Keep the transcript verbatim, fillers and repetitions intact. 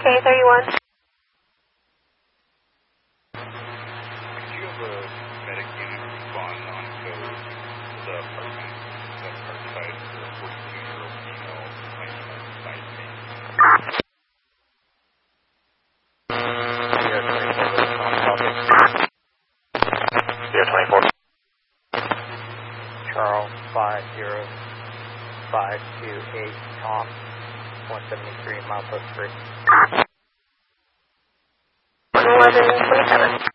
K thirty-one. Could you have a medic unit respond on code to the apartment, the car side for a forty-two-year-old female claiming a side pain? Zero twenty-four. Charles five zero five two eight Tom one seventy-three Mount Post Street. one eleven twenty-seven.